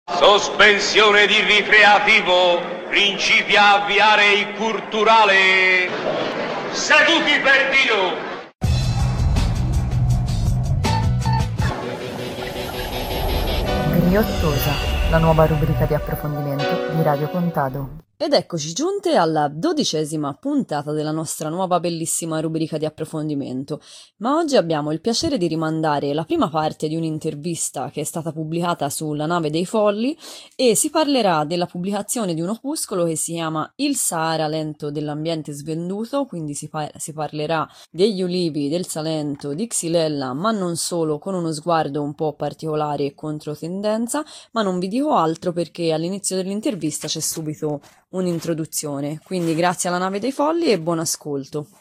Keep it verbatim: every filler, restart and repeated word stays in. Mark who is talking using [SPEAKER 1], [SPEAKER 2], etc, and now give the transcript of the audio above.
[SPEAKER 1] Sospensione di ricreativo, principia a avviare il culturale. Seduti per Dio!
[SPEAKER 2] Ghiottosa, la nuova rubrica di approfondimento di Radio Contado.
[SPEAKER 3] Ed eccoci giunte alla dodicesima puntata della nostra nuova bellissima rubrica di approfondimento, ma oggi abbiamo il piacere di rimandare la prima parte di un'intervista che è stata pubblicata sulla Nave dei Folli e si parlerà della pubblicazione di un opuscolo che si chiama Il Sahara lento dell'ambiente svenduto, quindi si, par- si parlerà degli ulivi, del Salento, di Xylella, ma non solo, con uno sguardo un po' particolare e controtendenza, ma non vi dico altro perché all'inizio dell'intervista c'è subito un'introduzione, quindi grazie alla Nave dei Folli e buon ascolto.